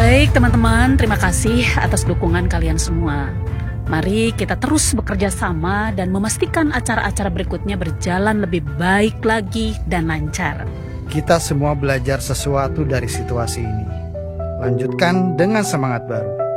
Baik teman-teman, terima kasih atas dukungan kalian semua. Mari kita terus bekerja sama dan memastikan acara-acara berikutnya berjalan lebih baik lagi dan lancar. Kita semua belajar sesuatu dari situasi ini. Lanjutkan dengan semangat baru.